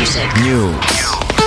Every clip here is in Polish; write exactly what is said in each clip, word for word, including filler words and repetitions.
News.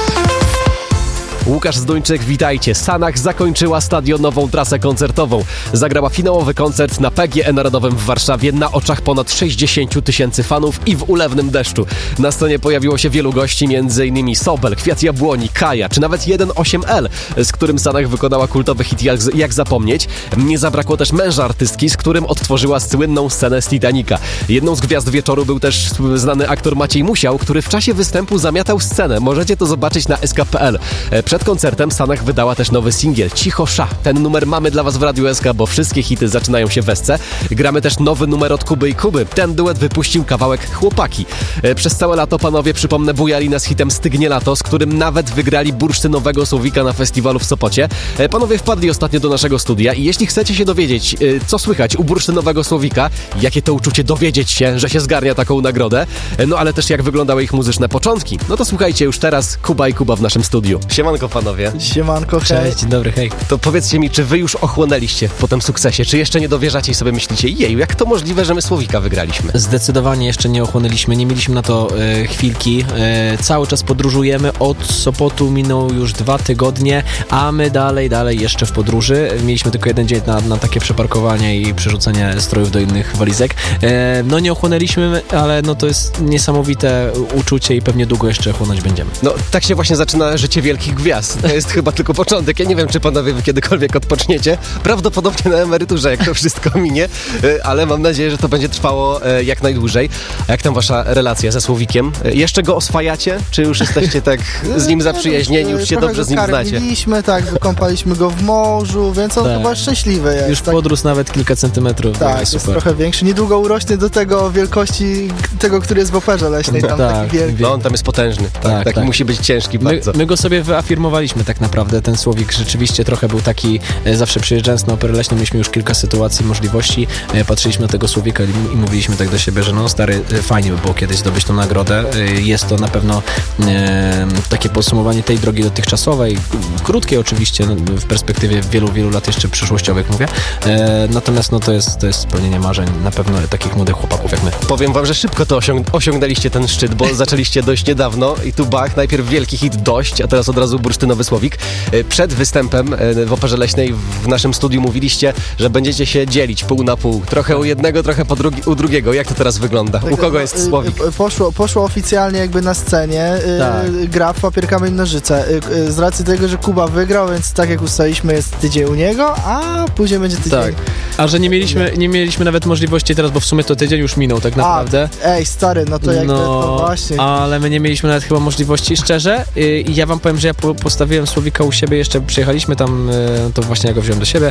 Łukasz Zduńczyk, witajcie. Sanach zakończyła stadionową trasę koncertową. Zagrała finałowy koncert na P G E Narodowym w Warszawie na oczach ponad sześćdziesięciu tysięcy fanów i w ulewnym deszczu. Na scenie pojawiło się wielu gości, m.in. Sobel, Kwiat Jabłoni, Kaja, czy nawet jeden osiem L, z którym Sanach wykonała kultowy hit Jak, jak zapomnieć. Nie zabrakło też męża artystki, z którym odtworzyła słynną scenę z Titanica. Jedną z gwiazd wieczoru był też znany aktor Maciej Musiał, który w czasie występu zamiatał scenę. Możecie to zobaczyć na S K kropka P L. Przed koncertem Sanach wydała też nowy singiel Cicho Sza. Ten numer mamy dla was w Radiu S K, bo wszystkie hity zaczynają się w esce. Gramy też nowy numer od Kuby i Kuby. Ten duet wypuścił kawałek Chłopaki. Przez całe lato, panowie, przypomnę, bujali nas hitem Stygnie lato, z którym nawet wygrali bursztynowego Słowika na festiwalu w Sopocie. Panowie wpadli ostatnio do naszego studia i jeśli chcecie się dowiedzieć, co słychać u bursztynowego Słowika, jakie to uczucie dowiedzieć się, że się zgarnia taką nagrodę, no ale też jak wyglądały ich muzyczne początki, no to słuchajcie już teraz Kuba i Kuba w naszym studiu. Siemanko, panowie. Siemanko, hej. Cześć, dzień dobry, hej. To powiedzcie mi, czy wy już ochłonęliście po tym sukcesie, czy jeszcze nie dowierzacie i sobie myślicie, jeju, jak to możliwe, że my Słowika wygraliśmy? Zdecydowanie jeszcze nie ochłonęliśmy, nie mieliśmy na to e, chwilki. E, cały czas podróżujemy, od Sopotu minął już dwa tygodnie, a my dalej, dalej jeszcze w podróży. Mieliśmy tylko jeden dzień na, na takie przeparkowanie i przerzucenie strojów do innych walizek. E, no nie ochłonęliśmy, ale no to jest niesamowite uczucie i pewnie długo jeszcze chłonąć będziemy. No tak się właśnie zaczyna życie wielkich gwiazd. To jest chyba tylko początek. Ja nie wiem, czy panowie wy kiedykolwiek odpoczniecie. Prawdopodobnie na emeryturze, jak to wszystko minie, ale mam nadzieję, że to będzie trwało jak najdłużej. A jak tam wasza relacja ze Słowikiem? Jeszcze go oswajacie? Czy już jesteście tak z nim zaprzyjaźnieni, już się dobrze z nim znacie? Karmiliśmy, tak, wykąpaliśmy go w morzu, więc on tak. chyba szczęśliwy jest. Już tak. podrósł nawet kilka centymetrów. Tak, jest super. trochę większy. Niedługo urośnie do tego wielkości tego, który jest w operze leśnej. Tam tak, taki wielki. No on tam jest potężny. Tak, Tak, taki tak. musi być ciężki My, bardzo. my go sobie wyafirmowaliśmy tak naprawdę, ten Słowik rzeczywiście trochę był taki, e, zawsze przyjeżdżając na operę leśną mieliśmy już kilka sytuacji, możliwości, e, patrzyliśmy na tego Słowika i, i mówiliśmy tak do siebie, że no stary, e, fajnie by było kiedyś zdobyć tą nagrodę, e, jest to na pewno e, takie podsumowanie tej drogi dotychczasowej, krótkiej oczywiście, no, w perspektywie wielu, wielu lat jeszcze przyszłościowych mówię, e, natomiast no to jest, to jest spełnienie marzeń na pewno takich młodych chłopaków jak my. Powiem wam, że szybko to osiąg- osiągnęliście ten szczyt, bo zaczęliście dość niedawno i tu bach, najpierw wielki hit Dość, a teraz od razu bursztynowy Słowik. Przed występem w Operze Leśnej w naszym studiu mówiliście, że będziecie się dzielić pół na pół. Trochę u jednego, trochę po drugi- u drugiego. Jak to teraz wygląda? U kogo jest Słowik? Poszło, poszło oficjalnie jakby na scenie. Tak. Gra w papier, kamień, nożyce. Z racji tego, że Kuba wygrał, więc tak jak ustaliliśmy, jest tydzień u niego, a później będzie tydzień. Tak. A że nie mieliśmy, nie mieliśmy nawet możliwości teraz, bo w sumie to tydzień już minął tak naprawdę. A, ej, stary, no to jakby, no, to właśnie. ale my nie mieliśmy nawet chyba możliwości, szczerze. I ja wam powiem, że ja po, postawiłem Słowika u siebie, jeszcze przyjechaliśmy tam, to właśnie ja go wziąłem do siebie,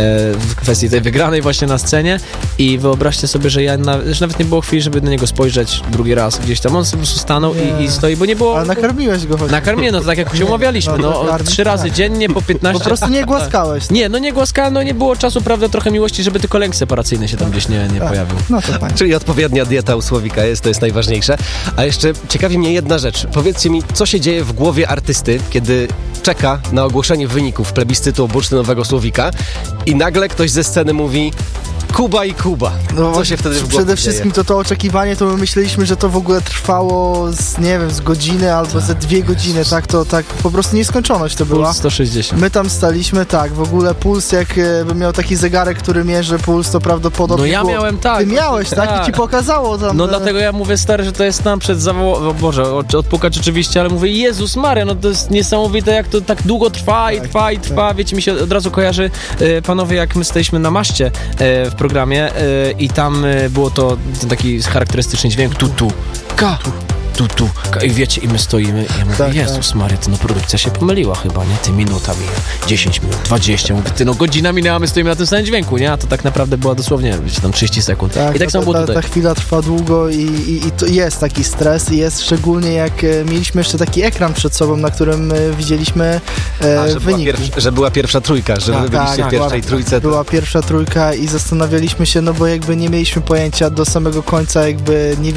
w kwestii tej wygranej właśnie na scenie i wyobraźcie sobie, że ja na, że nawet nie było chwili, żeby na niego spojrzeć drugi raz gdzieś tam. On po prostu stanął i, i stoi, bo nie było... Ale nakarmiłeś go choć. Nakarmiłem, no to tak jak się umawialiśmy, no, no trzy razy tak. dziennie po piętnaście... Po prostu nie głaskałeś. Nie, no nie głaskałem, no nie było czasu, prawda, trochę miłości, żeby tylko lęk separacyjny się tam gdzieś nie, nie tak. pojawił. No to fajnie. Czyli odpowiednia dieta u Słowika jest, to jest najważniejsze. A jeszcze ciekawi mnie jedna rzecz. Powiedzcie mi, co się dzieje w głowie artysty, kiedy czeka na ogłoszenie wyników plebiscytu bursztynowego Słowika i nagle ktoś ze sceny mówi Kuba i Kuba. No, co się wtedy w głowie Przede dzieje? wszystkim to to oczekiwanie, to my myśleliśmy, że to w ogóle trwało z, nie wiem, z godziny albo tak. ze dwie godziny, tak, to tak po prostu nieskończoność to była. Puls sto sześćdziesiąt. My tam staliśmy, tak, w ogóle puls, jakbym miał taki zegarek, który mierzy puls, to prawdopodobnie No ja było... miałem tak. Ty miałeś, tak? tak. I ci pokazało tam... No e... dlatego ja mówię, stary, że to jest tam przed zawołaniem, Boże, odpukać oczywiście, ale mówię, Jezus Maria, no to jest niesamowite, jak to tak długo trwa i tak, trwa i trwa, tak. Wiecie, mi się od razu kojarzy, e, panowie, jak my staliśmy na maszcie e, w programie e, i tam e, było to ten taki charakterystyczny dźwięk, tu, tu, ka, tu, tu, ka, i wiecie, i my stoimy, i ja mówię, tak, Jezus Maria, ty, no produkcja się pomyliła chyba, nie, ty, minuta mija, dziesięć minut, dwadzieścia, mówię, ty, no godzina minęła, my stoimy na tym samym dźwięku, nie, a to tak naprawdę była dosłownie, wiecie, tam trzydzieści sekund. Tak, i tak ta, samo było ta, tutaj. ta chwila trwa długo i, i, i to jest taki stres i jest szczególnie jak e, mieliśmy jeszcze taki ekran przed sobą, na którym e, widzieliśmy e, A, że, była wyniki. pierw, że była pierwsza trójka, że Tak, wy byliście tak, w pierwszej była, trójce. Była pierwsza trójka i zastanawialiśmy się, no bo jakby nie mieliśmy pojęcia do samego końca, jakby nie